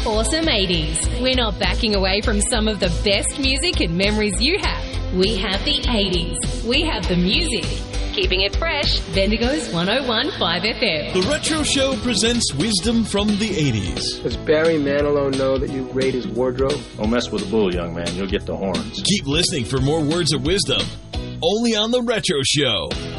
awesome 80s. We're not backing away from some of the best music and memories you have. We have the 80s. We have the music. Keeping it fresh, Bendigo's 101.5 FM. The Retro Show presents wisdom from the 80s. Does Barry Manilow know that you raid his wardrobe? Don't mess with the bull, young man. You'll get the horns. Keep listening for more words of wisdom. Only on The Retro Show.